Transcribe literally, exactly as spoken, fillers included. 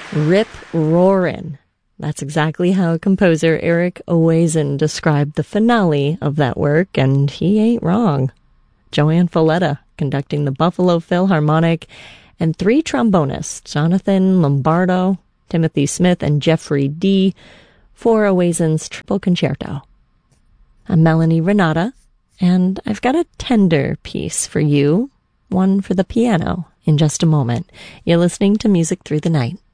Rip roarin'. That's exactly how composer Eric Owazen described the finale of that work, and he ain't wrong. Joanne Folletta conducting the Buffalo Philharmonic, and three trombonists, Jonathan Lombardo, Timothy Smith, and Jeffrey Dee, for Owazen's Triple Concerto. I'm Melanie Renata, and I've got a tender piece for you, one for the piano, in just a moment. You're listening to Music Through the Night.